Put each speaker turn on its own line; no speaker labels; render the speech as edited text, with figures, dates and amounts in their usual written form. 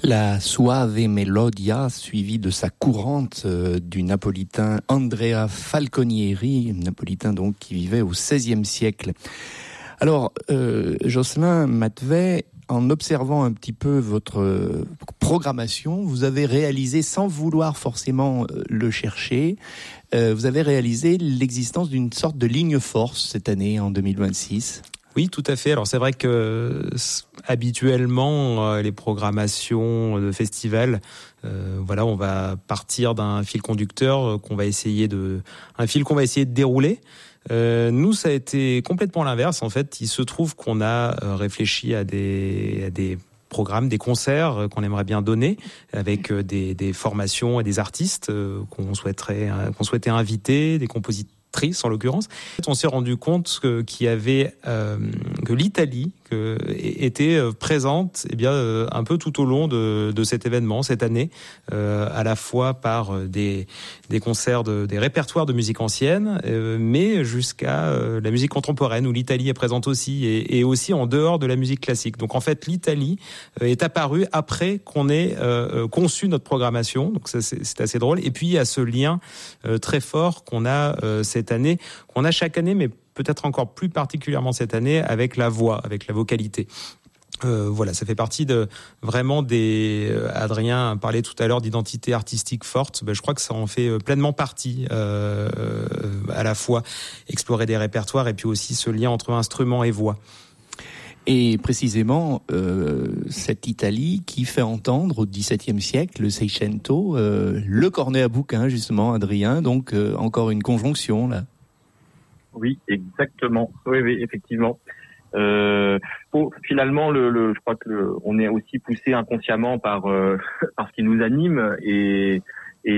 La Suave Melodia, suivie de sa courante du napolitain Andrea Falconieri, napolitain donc qui vivait au XVIe siècle. Alors, Jocelyn Matvey, en observant un petit peu votre programmation, vous avez réalisé, sans vouloir forcément le chercher, vous avez réalisé l'existence d'une sorte de ligne force cette année, en 2026.
Oui, tout à fait. Alors c'est vrai que habituellement les programmations de festivals, on va partir d'un fil conducteur qu'on va essayer de dérouler. Nous, ça a été complètement l'inverse. En fait, il se trouve qu'on a réfléchi à des programmes, des concerts qu'on aimerait bien donner, avec des formations et des artistes qu'on souhaitait inviter, des compositeurs en l'occurrence. On s'est rendu compte qu'il y avait que l'Italie était présente un peu tout au long de cet événement cette année, à la fois par des concerts des répertoires de musique ancienne, mais jusqu'à la musique contemporaine où l'Italie est présente aussi et aussi en dehors de la musique classique. Donc en fait l'Italie est apparue après qu'on ait conçu notre programmation. Donc ça c'est assez drôle. Et puis il y a ce lien très fort qu'on a cette année, qu'on a chaque année, mais peut-être encore plus particulièrement cette année, avec la voix, avec la vocalité. Ça fait partie de vraiment Adrien parlait tout à l'heure d'identité artistique forte. Je crois que ça en fait pleinement partie, à la fois explorer des répertoires et puis aussi ce lien entre instrument et voix.
Et précisément, cette Italie qui fait entendre au XVIIe siècle, le Seicento, le cornet à bouquin, justement, Adrien, donc encore une conjonction, là.
Oui, exactement. Oui, effectivement. Finalement, je crois que on est aussi poussé inconsciemment par ce qui nous anime, et